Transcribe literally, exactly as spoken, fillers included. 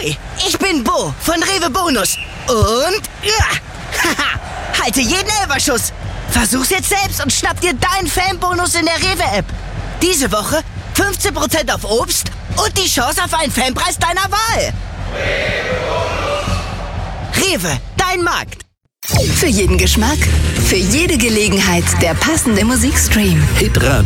Ahoi, ich bin Bo von Rewe Bonus. Und ja, haha, halte jeden Elferschuss. Versuch's jetzt selbst und schnapp dir deinen Fanbonus in der Rewe-App. Diese Woche fünfzehn Prozent auf Obst und die Chance auf einen Fanpreis deiner Wahl. Rewe, dein Markt. Für jeden Geschmack, für jede Gelegenheit der passende Musikstream. Hitradio.